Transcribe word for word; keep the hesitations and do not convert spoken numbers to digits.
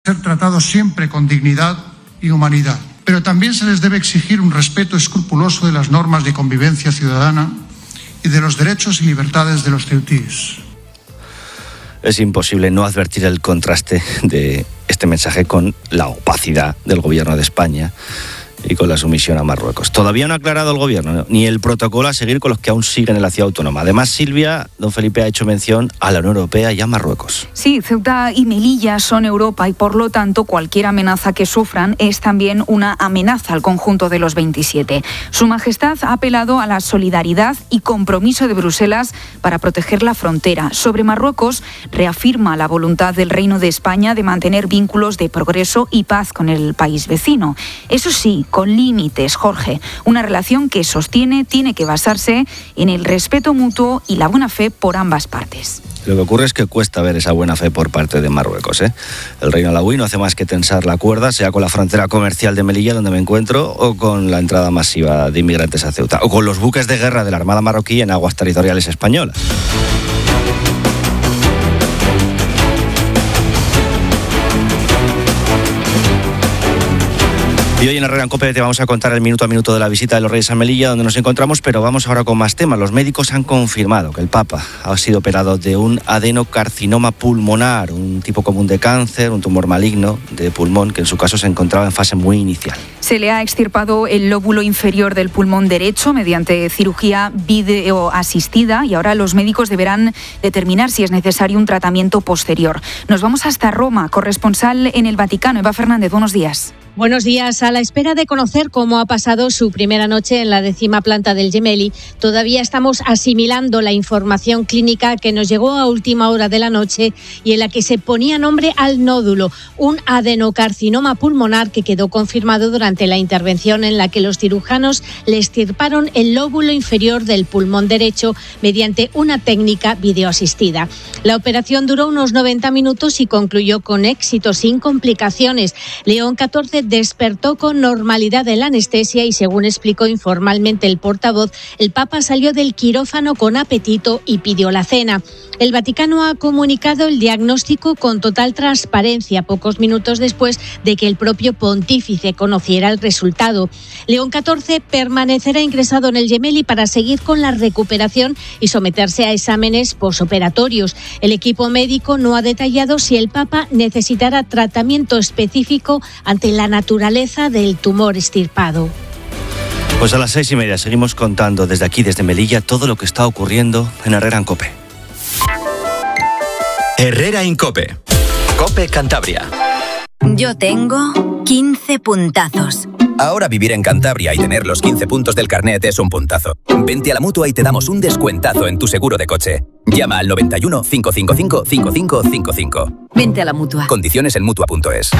ser tratados siempre con dignidad y humanidad. Pero también se les debe exigir un respeto escrupuloso de las normas de convivencia ciudadana y de los derechos y libertades de los ceutíes. Es imposible no advertir el contraste de este mensaje con la opacidad del gobierno de España y con la sumisión a Marruecos. Todavía no ha aclarado el gobierno, ¿no?, ni el protocolo a seguir con los que aún siguen en la ciudad autónoma. Además, Silvia, don Felipe ha hecho mención a la Unión Europea y a Marruecos. Sí, Ceuta y Melilla son Europa y, por lo tanto, cualquier amenaza que sufran es también una amenaza al conjunto de los veintisiete. Su Majestad ha apelado a la solidaridad y compromiso de Bruselas para proteger la frontera. Sobre Marruecos, reafirma la voluntad del Reino de España de mantener vínculos de progreso y paz con el país vecino. Eso sí, con límites, Jorge. Una relación que sostiene tiene que basarse en el respeto mutuo y la buena fe por ambas partes. Lo que ocurre es que cuesta ver esa buena fe por parte de Marruecos, ¿eh? El reino alauí no hace más que tensar la cuerda, sea con la frontera comercial de Melilla, donde me encuentro, o con la entrada masiva de inmigrantes a Ceuta, o con los buques de guerra de la Armada marroquí en aguas territoriales españolas. Y hoy en Herrera en COPE te vamos a contar el minuto a minuto de la visita de los Reyes a Melilla, donde nos encontramos, pero vamos ahora con más temas. Los médicos han confirmado que el Papa ha sido operado de un adenocarcinoma pulmonar, un tipo común de cáncer, un tumor maligno de pulmón, que en su caso se encontraba en fase muy inicial. Se le ha extirpado el lóbulo inferior del pulmón derecho mediante cirugía videoasistida y ahora los médicos deberán determinar si es necesario un tratamiento posterior. Nos vamos hasta Roma, corresponsal en el Vaticano. Eva Fernández, buenos días. Buenos días. A la espera de conocer cómo ha pasado su primera noche en la décima planta del Gemelli, todavía estamos asimilando la información clínica que nos llegó a última hora de la noche y en la que se ponía nombre al nódulo, un adenocarcinoma pulmonar que quedó confirmado durante la intervención en la que los cirujanos le extirparon el lóbulo inferior del pulmón derecho mediante una técnica videoasistida. La operación duró unos noventa minutos y concluyó con éxito, sin complicaciones. León catorce despertó con normalidad de la anestesia y, según explicó informalmente el portavoz, el Papa salió del quirófano con apetito y pidió la cena. El Vaticano ha comunicado el diagnóstico con total transparencia, pocos minutos después de que el propio pontífice conociera el resultado. León catorce permanecerá ingresado en el Gemelli para seguir con la recuperación y someterse a exámenes posoperatorios. El equipo médico no ha detallado si el Papa necesitará tratamiento específico ante la naturaleza del tumor extirpado. Pues a las seis y media seguimos contando desde aquí, desde Melilla, todo lo que está ocurriendo en Herrera en COPE. Herrera en COPE. COPE Cantabria. Yo tengo quince puntazos. Ahora vivir en Cantabria y tener los quince puntos del carnet es un puntazo. Vente a la Mutua y te damos un descuentazo en tu seguro de coche. Llama al noventa y uno, cinco cinco cinco, cinco cinco cinco cinco. Vente a la Mutua. Condiciones en Mutua punto es.